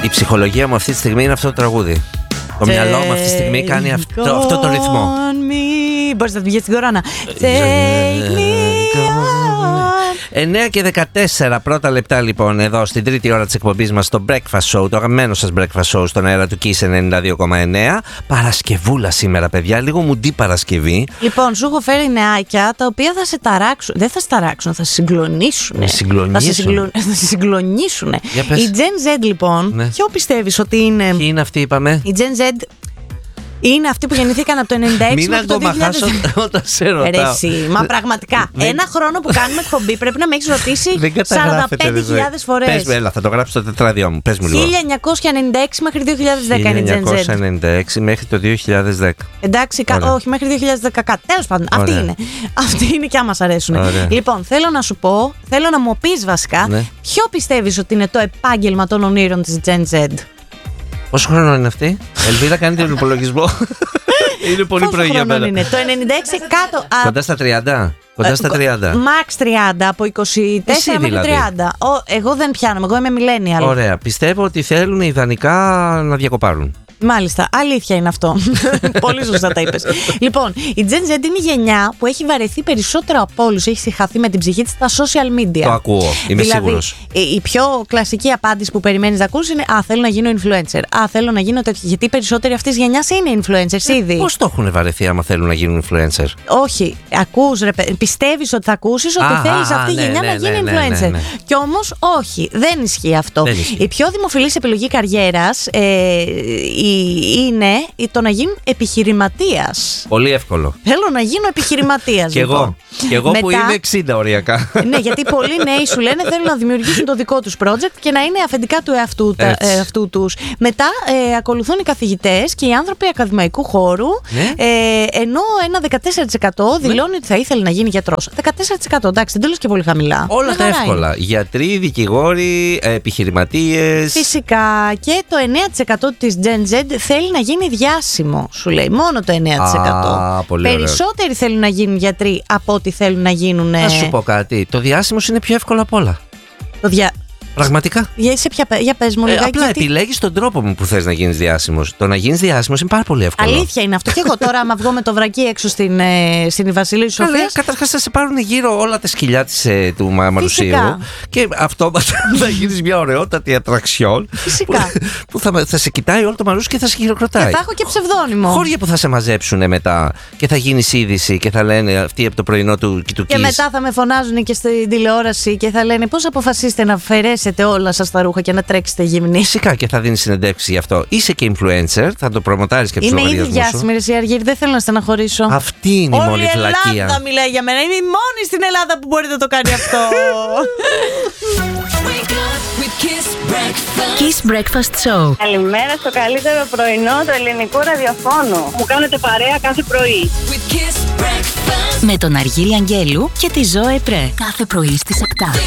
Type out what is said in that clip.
Η ψυχολογία μου αυτή τη στιγμή είναι αυτό το τραγούδι. Το μυαλό μου αυτή τη στιγμή κάνει αυτό το ρυθμό. Μπορείς να την πηγαίνεις στην κορώνα. Take me on. 9 και 14 πρώτα λεπτά λοιπόν εδώ στην τρίτη ώρα της εκπομπής μας στο Breakfast Show, το αγαπημένο σας Breakfast Show στον αέρα του Kiss 92,9. Παρασκευούλα σήμερα, παιδιά, λίγο μουντή Παρασκευή. Λοιπόν, σου έχω φέρει νεάκια τα οποία θα σε ταράξουν. Δεν θα σε ταράξουν, θα σε συγκλονίσουν. Θα σε συγκλονίσουν. Η Gen Z λοιπόν, ναι. ποιο πιστεύεις ότι είναι? Ποιοι είναι αυτοί, είπαμε? Η Gen Z είναι αυτοί που γεννήθηκαν από το 96 μέχρι το 2000. Μην χάσω όταν σε ρωτάω. Μα πραγματικά, ένα χρόνο που κάνουμε εκπομπή πρέπει να με έχεις ρωτήσει 45.000 φορές. Πες μου, έλα, θα το γράψω στο τετράδιό μου. Πες μου λίγο. 1996 μέχρι 2010 είναι η Gen Z. 1996 μέχρι το 2010. Εντάξει, όχι, μέχρι 2010 κάτι. Τέλος πάντων, αυτοί είναι και άμα μας αρέσουν. Λοιπόν, θέλω να σου πω, θέλω να μου πεις βασικά, ποιο πιστεύεις ότι είναι το επάγγελμα των ονείρων της Gen Z? Πόσο χρόνο είναι αυτή? Ελπίδα, κάνει τον υπολογισμό. Είναι πολύ πρωί για μένα. Είναι? Το 96 κάτω. Κοντά στα 30. Κοντά στα 30. Max 30, από 24 μέχρι 30. Εγώ δεν πιάνω, εγώ είμαι millennial. Ωραία. Πιστεύω ότι θέλουν ιδανικά να διακοπάρουν. Μάλιστα, αλήθεια είναι αυτό. Πολύ σωστά τα είπες. Λοιπόν, η Gen Z είναι η γενιά που έχει βαρεθεί περισσότερο από όλους. Έχει συγχαθεί με την ψυχή της στα social media. Το ακούω, είμαι σίγουρος. Η πιο κλασική απάντηση που περιμένεις να ακούσεις είναι θέλω να γίνω influencer. Θέλω να γίνω τέτοιο. Γιατί οι περισσότεροι αυτής της γενιάς είναι influencers ήδη. Πώς το έχουν βαρεθεί άμα θέλουν να γίνουν influencer? Όχι, ακούς, πιστεύεις ότι θα ακούσεις ότι θέλεις αυτή η γενιά να γίνει influencer. Κι όμως όχι, δεν ισχύει αυτό. Η πιο δημοφιλής επιλογή καριέρας είναι το να γίνουν επιχειρηματίας. Πολύ εύκολο. Θέλω να γίνω επιχειρηματίας. Και εγώ που είμαι 60 οριακά. Ναι, γιατί πολλοί νέοι σου λένε θέλουν να δημιουργήσουν το δικό τους project και να είναι αφεντικά του εαυτού τους. Μετά ακολουθούν οι καθηγητές και οι άνθρωποι ακαδημαϊκού χώρου, ενώ ένα 14% δηλώνει ότι θα ήθελε να γίνει γιατρός. 14%, εντάξει, δεν το λες και πολύ χαμηλά. Όλα τα εύκολα. Γιατροί, δικηγόροι, επιχειρηματίες. Φυσικά. Και το 9% της Gen Z θέλει να γίνει διάσημο, σου λέει. Μόνο το 9%. Περισσότεροι θέλουν να γίνουν γιατροί από ό,τι θέλουν να γίνουν. Να σου πω κάτι. Το διάσημο είναι πιο εύκολο απ' όλα. Πραγματικά. Για πες μου λιγάκι. Απλά επιλέγεις τον τρόπο που θες να γίνεις διάσημος. Το να γίνεις διάσημος είναι πάρα πολύ εύκολο. Αλήθεια είναι αυτό. Και εγώ τώρα, άμα βγω με το βρακί έξω στην Βασιλή Σοφίας. Καταρχάς θα σε πάρουν γύρω όλα τα σκυλιά του Μαρουσίου. Και αυτόματα θα γίνεις μια ωραιότατη ατραξιόν. Φυσικά. Που θα σε κοιτάει όλο το Μαρούσι και θα σε χειροκροτάει. Και θα έχω και ψευδόνυμο. Χώρια που θα σε μαζέψουν μετά και θα γίνεις είδηση και θα λένε αυτοί από το πρωινό του Kiss. Και μετά θα με φωνάζουν και στην τηλεόραση και θα λένε πώς αποφασίσετε να αφαιρέσετε όλα σας τα ρούχα και να τρέξετε γυμνή. Φυσικά και θα δίνεις συνεντεύξεις γι' αυτό. Είσαι και influencer, θα το προμοτάρεις και τους λογαριασμούς σου. Είμαι ήδη διάσημη, ρε Αργύρη, δεν θέλω να στεναχωρήσω. Αυτή είναι η μόνη βλακεία. Όλη η Ελλάδα μιλάει για μένα. Είμαι η μόνη στην Ελλάδα που μπορεί να το κάνει αυτό. Kiss Breakfast Show. Καλημέρα στο καλύτερο πρωινό του ελληνικού ραδιοφώνου. Μου κάνετε παρέα κάθε πρωί. Με τον Αργύρη Αγγέλου και τη Ζωέ Πρέ. Κάθε πρωί στις 7.